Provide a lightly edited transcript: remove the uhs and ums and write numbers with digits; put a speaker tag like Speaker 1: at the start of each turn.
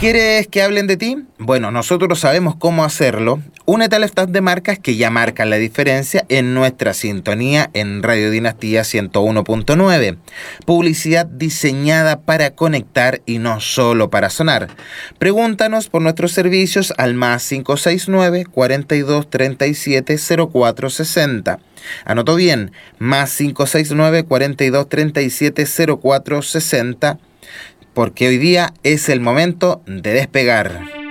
Speaker 1: ¿Quieres que hablen de ti? Bueno, nosotros sabemos cómo hacerlo. Únete al staff de marcas que ya marcan la diferencia en nuestra sintonía en Radio Dinastía 101.9. Publicidad diseñada para conectar y no solo para sonar. Pregúntanos por nuestros servicios al más 569 42 37 04 60. Anotó bien, más 569 42 37 04 60. Porque hoy día es el momento de despegar.